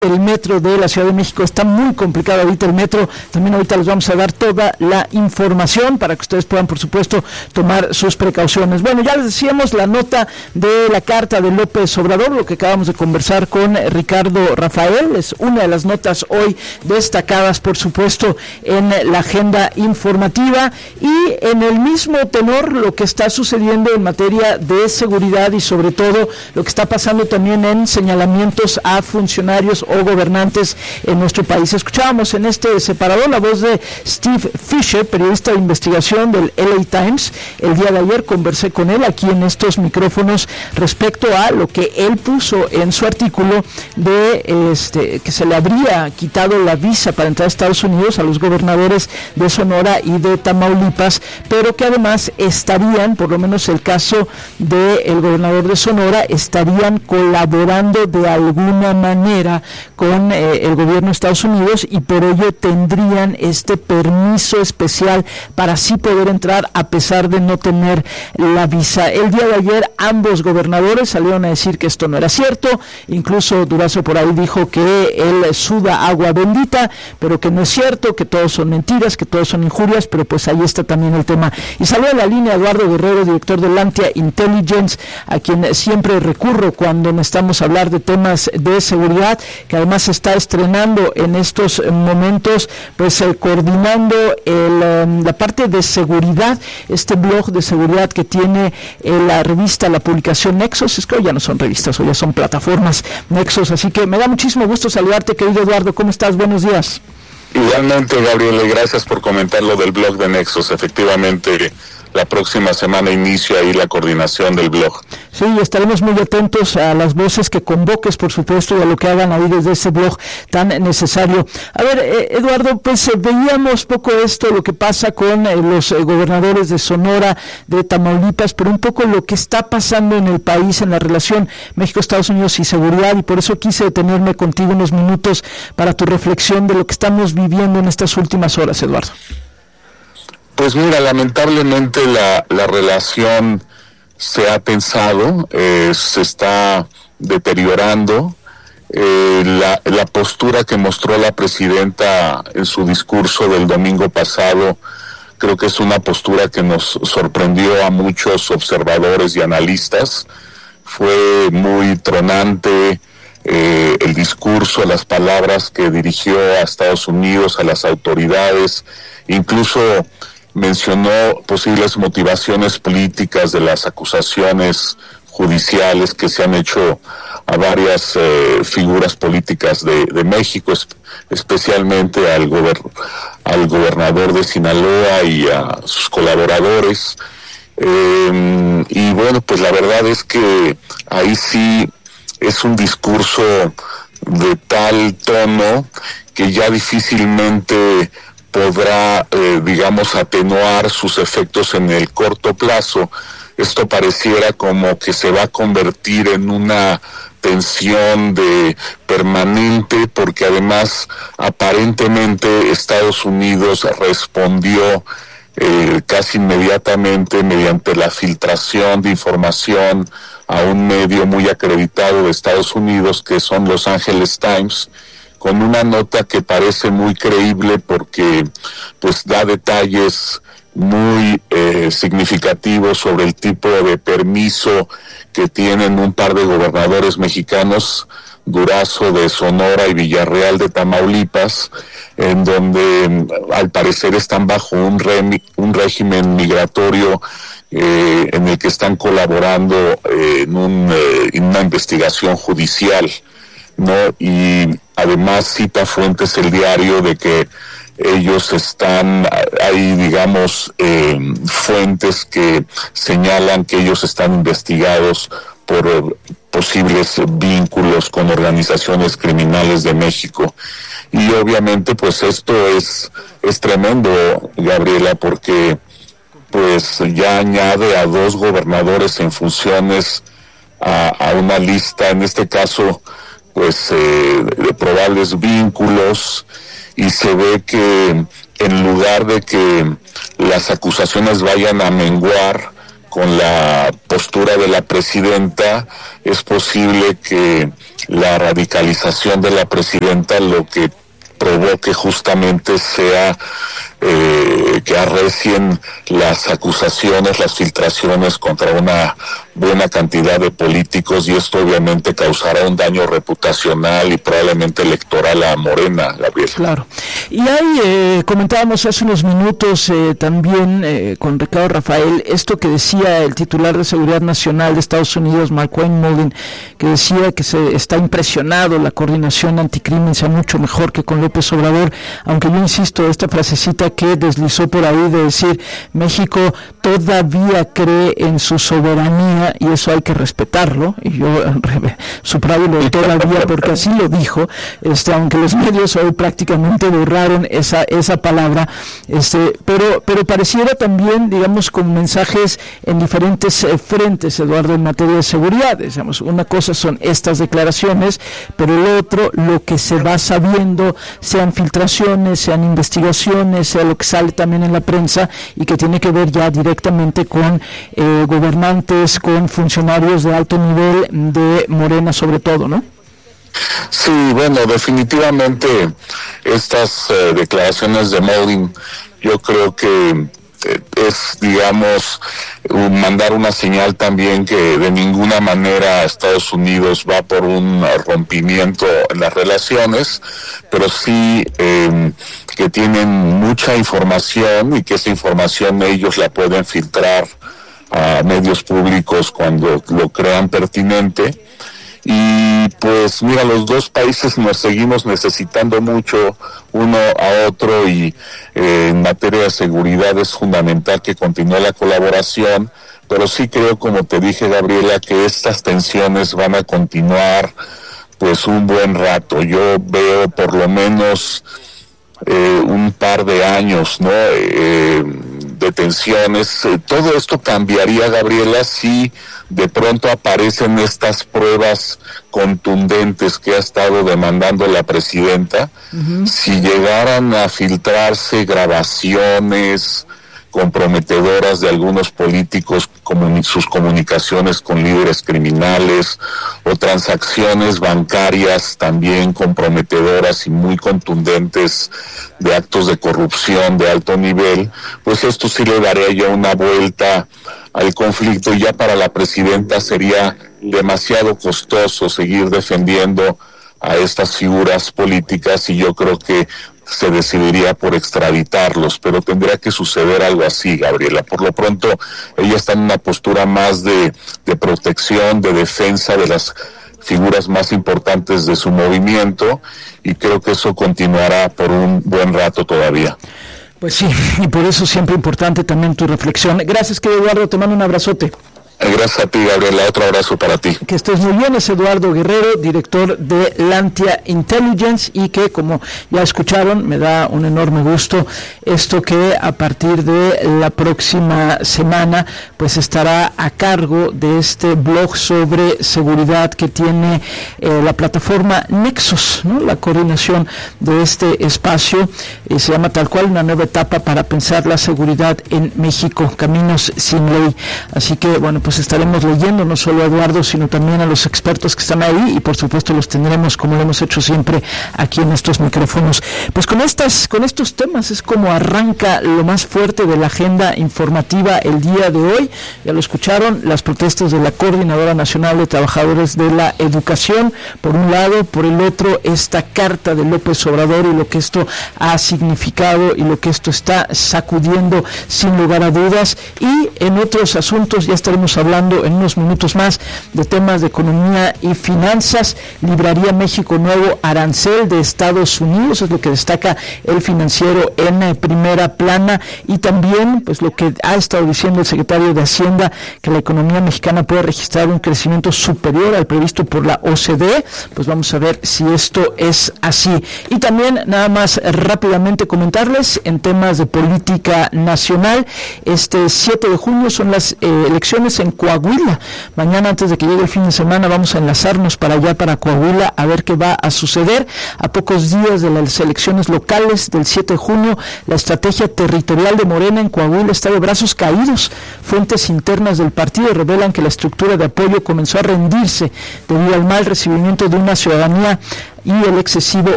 El metro de la Ciudad de México está muy complicado ahorita el metro, también ahorita les vamos a dar toda la información para que ustedes puedan, por supuesto, tomar sus precauciones. Bueno, ya les decíamos la nota de la carta de López Obrador, lo que acabamos de conversar con Ricardo Rafael, es una de las notas hoy destacadas, por supuesto, en la agenda informativa, y en el mismo tenor lo que está sucediendo en materia de seguridad y sobre todo lo que está pasando también en señalamientos a funcionarios o gobernantes en nuestro país. Escuchábamos en este separador la voz de Steve Fisher, periodista de investigación del LA Times. El día de ayer conversé con él aquí en estos micrófonos respecto a lo que él puso en su artículo de que se le habría quitado la visa para entrar a Estados Unidos a los gobernadores de Sonora y de Tamaulipas, pero que además estarían, por lo menos el caso del gobernador de Sonora, estarían colaborando de alguna manera con el gobierno de Estados Unidos y por ello tendrían este permiso especial para así poder entrar a pesar de no tener la visa. El día de ayer ambos gobernadores salieron a decir que esto no era cierto, incluso Durazo por ahí dijo que él suda agua bendita, pero que no es cierto, que todos son mentiras, que todos son injurias, pero pues ahí está también el tema. Y salió a la línea Eduardo Guerrero, director de Lantia Intelligence, a quien siempre recurro cuando necesitamos hablar de temas de seguridad, que además está estrenando en estos momentos, pues coordinando la parte de seguridad, este blog de seguridad que tiene la revista, la publicación Nexos. Es que hoy ya no son revistas, hoy ya son plataformas Nexos, así que me da muchísimo gusto saludarte, querido Eduardo. ¿Cómo estás? Buenos días. Igualmente, Gabriel, gracias por comentar lo del blog de Nexos. Efectivamente, la próxima semana inicia ahí la coordinación del blog. Sí, estaremos muy atentos a las voces que convoques, por supuesto, y a lo que hagan ahí desde ese blog tan necesario. A ver, Eduardo, pues veíamos poco esto, lo que pasa con los gobernadores de Sonora, de Tamaulipas, pero un poco lo que está pasando en el país, en la relación México-Estados Unidos y seguridad, y por eso quise detenerme contigo unos minutos para tu reflexión de lo que estamos viviendo en estas últimas horas, Eduardo. Pues mira, lamentablemente la relación se ha tensado, se está deteriorando. La postura que mostró la presidenta en su discurso del domingo pasado, creo que es una postura que nos sorprendió a muchos observadores y analistas. Fue muy tronante el discurso, las palabras que dirigió a Estados Unidos, a las autoridades, incluso mencionó posibles motivaciones políticas de las acusaciones judiciales que se han hecho a varias figuras políticas de México, especialmente al gobernador de Sinaloa y a sus colaboradores. Y bueno, pues la verdad es que ahí sí es un discurso de tal tono que ya difícilmente podrá, atenuar sus efectos en el corto plazo. Esto pareciera como que se va a convertir en una tensión permanente, porque además aparentemente Estados Unidos respondió casi inmediatamente mediante la filtración de información a un medio muy acreditado de Estados Unidos, que son Los Angeles Times, con una nota que parece muy creíble porque pues da detalles muy significativos sobre el tipo de permiso que tienen un par de gobernadores mexicanos, Durazo de Sonora y Villarreal de Tamaulipas, en donde al parecer están bajo un régimen migratorio en el que están colaborando en una investigación judicial, ¿no? Y además cita fuentes el diario de que ellos hay fuentes que señalan que ellos están investigados por posibles vínculos con organizaciones criminales de México. Y obviamente pues esto es tremendo, Gabriela, porque pues ya añade a 2 gobernadores en funciones a una lista, en este caso pues de probables vínculos, y se ve que en lugar de que las acusaciones vayan a menguar, con la postura de la presidenta, es posible que la radicalización de la presidenta lo que provoque justamente sea que arrecien las acusaciones, las filtraciones contra una buena cantidad de políticos, y esto obviamente causará un daño reputacional y probablemente electoral a Morena, Gabriel. Claro. Y ahí comentábamos hace unos minutos también con Ricardo Rafael esto que decía el titular de Seguridad Nacional de Estados Unidos, McWayne Mullin, que decía que se está impresionado, la coordinación anticrimen sea mucho mejor que con López Obrador, aunque yo insisto, esta frasecita que deslizó por ahí de decir México todavía cree en su soberanía y eso hay que respetarlo, y yo subrayo lo de todavía porque así lo dijo, aunque los medios hoy prácticamente borraron esa palabra, pero pareciera también, digamos, con mensajes en diferentes frentes, Eduardo, en materia de seguridad. Digamos, una cosa son estas declaraciones, pero el otro, lo que se va sabiendo, sean filtraciones, sean investigaciones, sea lo que sale también en la prensa y que tiene que ver ya directamente con gobernantes, con funcionarios de alto nivel de Morena sobre todo, ¿no? Sí, bueno, definitivamente estas declaraciones de Mullin, yo creo que es, digamos, mandar una señal también que de ninguna manera Estados Unidos va por un rompimiento en las relaciones, pero sí que tienen mucha información y que esa información ellos la pueden filtrar a medios públicos cuando lo crean pertinente. Y pues mira, los dos países nos seguimos necesitando mucho uno a otro, y en materia de seguridad es fundamental que continúe la colaboración, pero sí creo, como te dije, Gabriela, que estas tensiones van a continuar pues un buen rato. Yo veo por lo menos un par de años, ¿no? De tensiones. Todo esto cambiaría, Gabriela, si de pronto aparecen estas pruebas contundentes que ha estado demandando la presidenta. Uh-huh. Si llegaran a filtrarse grabaciones comprometedoras de algunos políticos, sus comunicaciones con líderes criminales, o transacciones bancarias también comprometedoras y muy contundentes de actos de corrupción de alto nivel, pues esto sí le daría ya una vuelta al conflicto, y ya para la presidenta sería demasiado costoso seguir defendiendo a estas figuras políticas, y yo creo que se decidiría por extraditarlos, pero tendría que suceder algo así, Gabriela. Por lo pronto, ella está en una postura más de protección, de defensa de las figuras más importantes de su movimiento, y creo que eso continuará por un buen rato todavía. Pues sí, y por eso siempre importante también tu reflexión. Gracias, querido Eduardo, te mando un abrazote. Gracias a ti, Gabriela. Otro abrazo para ti. Que estés muy bien. Es Eduardo Guerrero, director de Lantia Intelligence, y que, como ya escucharon, me da un enorme gusto esto que a partir de la próxima semana pues estará a cargo de este blog sobre seguridad que tiene la plataforma Nexos, ¿no? La coordinación de este espacio se llama tal cual Una nueva etapa para pensar la seguridad en México, Caminos sin ley. Así que, bueno, pues estaremos leyendo no solo a Eduardo, sino también a los expertos que están ahí, y por supuesto los tendremos, como lo hemos hecho siempre, aquí en estos micrófonos. Pues con estos temas es como arranca lo más fuerte de la agenda informativa el día de hoy. Ya lo escucharon, las protestas de la Coordinadora Nacional de Trabajadores de la Educación, por un lado; por el otro, esta carta de López Obrador y lo que esto ha significado y lo que esto está sacudiendo sin lugar a dudas. Y en otros asuntos ya estaremos hablando en unos minutos más de temas de economía y finanzas. Libraría México nuevo arancel de Estados Unidos, es lo que destaca El Financiero en primera plana, y también pues lo que ha estado diciendo el secretario de Hacienda, que la economía mexicana puede registrar un crecimiento superior al previsto por la OCDE. Pues vamos a ver si esto es así. Y también, nada más rápidamente comentarles en temas de política nacional, este 7 de junio son las elecciones en Coahuila. Mañana, antes de que llegue el fin de semana, vamos a enlazarnos para allá, para Coahuila, a ver qué va a suceder. A pocos días de las elecciones locales del 7 de junio, la estrategia territorial de Morena en Coahuila está de brazos caídos. Fuentes internas del partido revelan que la estructura de apoyo comenzó a rendirse debido al mal recibimiento de una ciudadanía y el excesivo